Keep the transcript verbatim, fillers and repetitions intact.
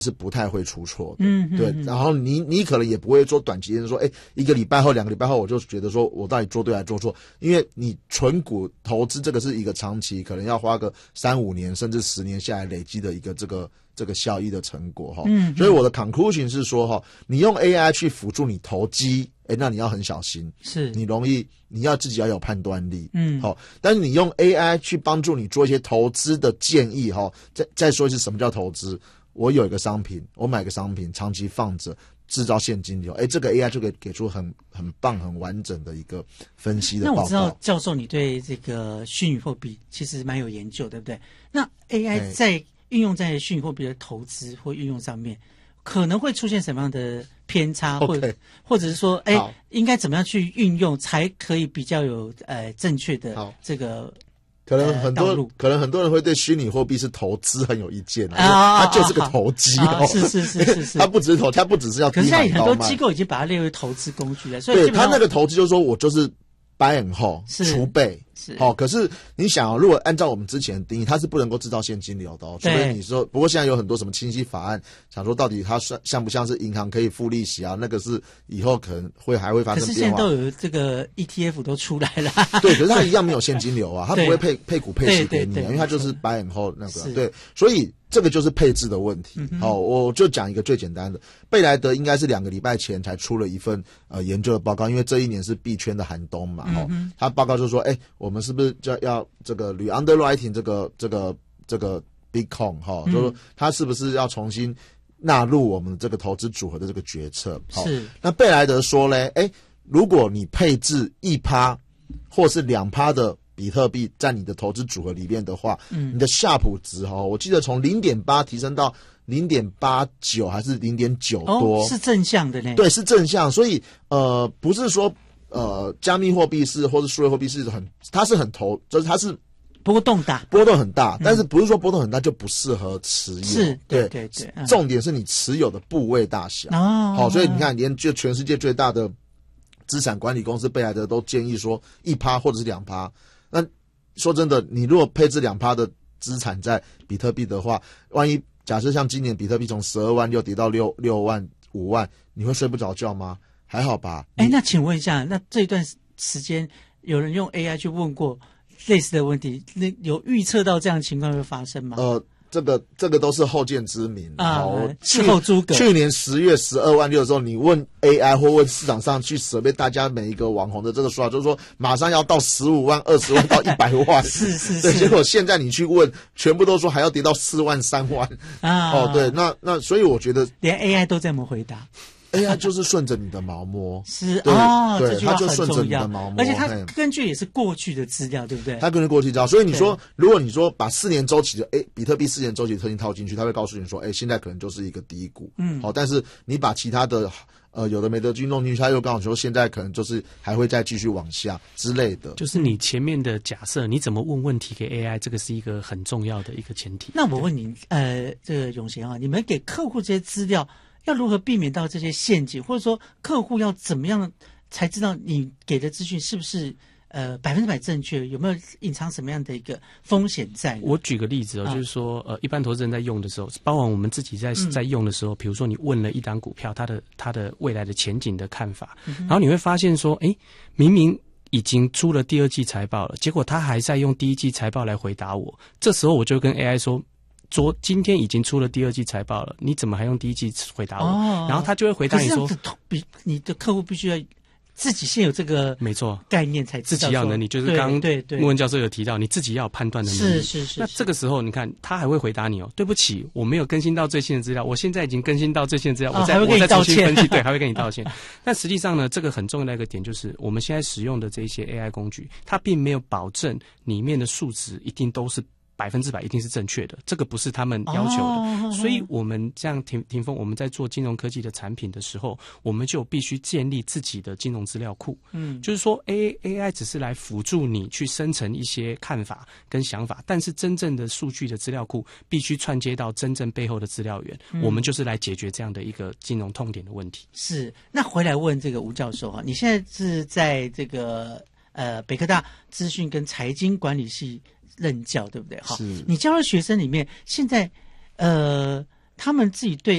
是不太会出错的， 嗯，嗯对。然后你你可能也不会说短期间说，哎，一个礼拜后、两个礼拜后，我就觉得说我到底做对还是做错？因为你纯股投资这个是一个长期，可能要花个三五年甚至十年下来累积的一个这个这个效益的成果哈。嗯，所以我的 conclusion 是说哈，你用 A I 去辅助你投机，哎，那你要很小心， 是你容易你要自己要有判断力， 嗯， 好。但是你用 A I 去帮助你做一些投资的建议哈，再再说一次什么叫投资？我有一个商品，我买个商品，长期放着，制造现金流，哎，这个 A I 就可以给出很很棒、很完整的一个分析的报告。 那我知道教授你对这个虚拟货币其实蛮有研究，对不对？那 A I 在运用在虚拟货币的投资或运用上面，可能会出现什么样的偏差，或者、okay. 或者是说，哎，应该怎么样去运用才可以比较有呃正确的这个？ 可能很多、呃、可能很多人会对虚拟货币是投资很有意见啊，它就是个投机哦， 啊、是是是是是， 它不只是投，它不只是要低买高卖。 可是现在很多机构已经把它列为投资工具了，所以对它那个投资就是说我就是 buy and hold 储备。好、哦，可是你想哦，如果按照我们之前的定义，它是不能够制造现金流的哦。除非你说，不过现在有很多什么清晰法案，想说到底它像不像是银行可以付利息啊？那个是以后可能会还会发生变化。 可是现在都有这个 E T F 都出来了。 对，可是它一样没有现金流啊，它不会配配股配息给你、啊，因为它就是 buy and hold 那个。对，所以这个就是配置的问题。好、嗯哦，我就讲一个最简单的，贝莱德应该是两个礼拜前才出了一份呃研究的报告，因为这一年是币圈的寒冬嘛。哦，嗯、他报告就说，哎，我们是不是就要这个 re-underwriting 这个这个这个 Bitcoin 哈、嗯，就是说它是不是要重新纳入我们这个投资组合的这个决策？ 是。 那贝莱德说嘞，哎，如果你配置一趴或是两趴的比特币在你的投资组合里面的话，嗯，你的夏普值哈，我记得从 零点八 提升到 零点八九 还是 零点九 多、 哦，是正向的呢。 对，是正向，所以呃，不是说。呃，加密货币是或是数位货币是很，它是很投，就是它是波动大， 波动很大，嗯、但是不是说波动很大就不适合持有？ 是， 对对 对, 对、嗯。 重点是你持有的部位大小。 哦， 好，所以你看，连就全世界最大的资产管理公司贝莱德都建议说一趴或者是两趴。那说真的，你如果配置两趴的资产在比特币的话，万一假设像今年比特币从十二万又跌到六六万五万，你会睡不着觉吗？还好吧。 哎，那请问一下，那这一段时间有人用 A I 去问过类似的问题，那有预测到这样的情况会发生吗？ 呃，这个这个都是后见之明啊，事后诸葛。 去年十月十二万六的时候，你问 A I 或问市场上去设备大家每一个网红的这个说法，就是说马上要到十五万、二十万到一百万， 是是是。 对，结果现在你去问，全部都说还要跌到四万、三万啊。哦，对，那那所以我觉得连 A I 都这么回答。 A I 就是顺着你的毛摸， 是啊， 对，它就顺着你的毛摸， 而且它根据也是过去的资料，对不对？ 它根据过去资料，所以你说，如果你说把四年周期的，哎，比特币四年周期的特性套进去，它会告诉你说，哎，现在可能就是一个低谷，嗯，好，但是你把其他的呃有的没的去弄进去，它又告诉你说，现在可能就是还会再继续往下之类的。 就是你前面的假设，你怎么问问题给 A I， 这个是一个很重要的一个前提。 那我问你，呃，这个永贤啊，你们给客户这些资料。要如何避免到这些陷阱，或者说客户要怎么样才知道你给的资讯是不是呃百分之百正确？有没有隐藏什么样的一个风险在？ 我举个例子哦，啊、就是说呃，一般投资人在用的时候，包括我们自己在在用的时候，比、嗯、如说你问了一档股票，它的它的未来的前景的看法，嗯、然后你会发现说，哎，明明已经出了第二季财报了，结果他还在用第一季财报来回答我，这时候我就跟 A I 说。昨今天已经出了第二季财报了，你怎么还用第一季回答我？哦、然后他就会回答你说：“ 比你的客户必须要自己先有这个没错概念才知道自己要有能力，就是刚刚穆文教授有提到，你自己要有判断的能力。 是是 是, 是。 那这个时候，你看他还会回答你哦，对不起，我没有更新到最新的资料，我现在已经更新到最新的资料， 哦、 我再我再重新分析，对，还会跟你道歉。但实际上呢，这个很重要的一个点就是，我们现在使用的这些 A I 工具，它并没有保证里面的数值一定都是。百分之百一定是正确的，这个不是他们要求的，哦、所以我们这样霆霆锋，我们在做金融科技的产品的时候，我们就必须建立自己的金融资料库。嗯，就是说 A A I 只是来辅助你去生成一些看法跟想法，但是真正的数据的资料库必须串接到真正背后的资料源。嗯、我们就是来解决这样的一个金融痛点的问题。 是，那回来问这个吴教授哈，你现在是在这个呃北科大资讯跟财经管理系任教，对不对？哈，你教的学生里面，现在呃， 他们自己对